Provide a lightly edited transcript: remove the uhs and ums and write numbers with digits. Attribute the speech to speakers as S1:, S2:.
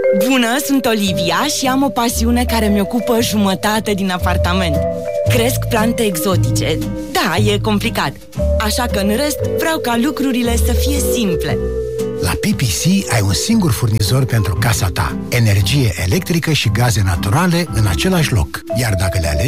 S1: Bună, sunt Olivia și am o pasiune care mi-ocupă jumătate din apartament. Cresc plante exotice. Da, e complicat. Așa că în rest vreau ca lucrurile să fie simple.
S2: La PPC ai un singur furnizor pentru casa ta. Energie electrică și gaze naturale în același loc. Iar dacă le alegi